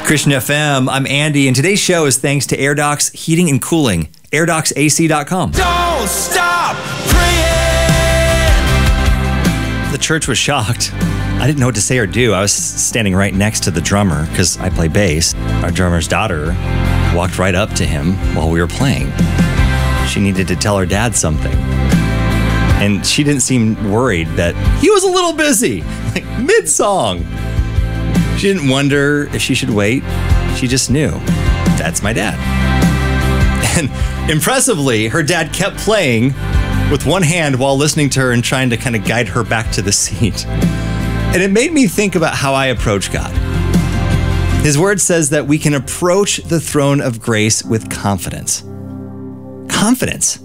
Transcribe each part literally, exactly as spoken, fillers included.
Christian F M, I'm Andy, and today's show is thanks to AirDocs Heating and Cooling, air docs A C dot com. Don't stop praying! The church was shocked. I didn't know what to say or do. I was standing right next to the drummer because I play bass. Our drummer's daughter walked right up to him while we were playing. She needed to tell her dad something. And she didn't seem worried that he was a little busy, like mid-song. She didn't wonder if she should wait. She just knew, that's my dad. And impressively, her dad kept playing with one hand while listening to her and trying to kind of guide her back to the seat. And it made me think about how I approach God. His word says that we can approach the throne of grace with confidence. Confidence.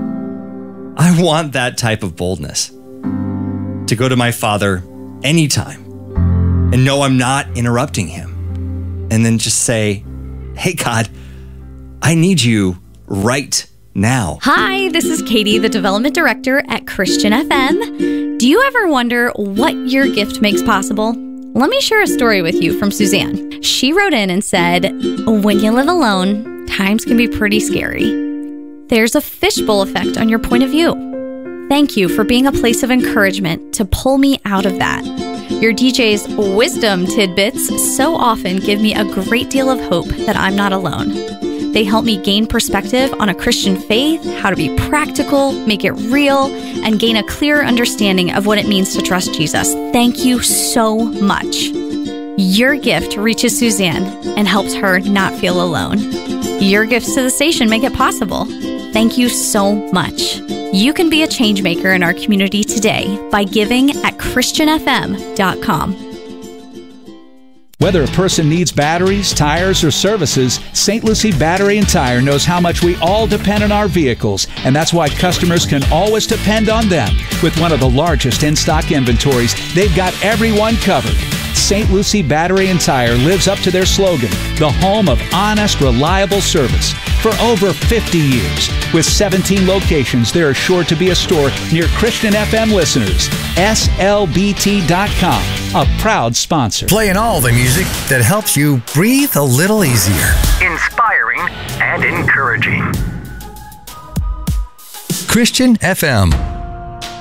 I want that type of boldness. To go to my Father anytime and know I'm not interrupting him. And then just say, hey, God, I need you right now. Hi, this is Katie, the Development Director at Christian F M. Do you ever wonder what your gift makes possible? Let me share a story with you from Suzanne. She wrote in and said, when you live alone, times can be pretty scary. There's a fishbowl effect on your point of view. Thank you for being a place of encouragement to pull me out of that. Your D J's wisdom tidbits so often give me a great deal of hope that I'm not alone. They help me gain perspective on a Christian faith, how to be practical, make it real, and gain a clearer understanding of what it means to trust Jesus. Thank you so much. Your gift reaches Suzanne and helps her not feel alone. Your gifts to the station make it possible. Thank you so much. You can be a change maker in our community today by giving at christian f m dot com. Whether a person needs batteries, tires, or services, Saint Lucie Battery and Tire knows how much we all depend on our vehicles, and that's why customers can always depend on them. With one of the largest in-stock inventories, they've got everyone covered. Saint Lucie Battery and Tire lives up to their slogan, the home of honest, reliable service. For over fifty years, with seventeen locations, there is sure to be a store near Christian F M listeners. S L B T dot com, a proud sponsor. Playing all the music that helps you breathe a little easier. Inspiring and encouraging. Christian F M.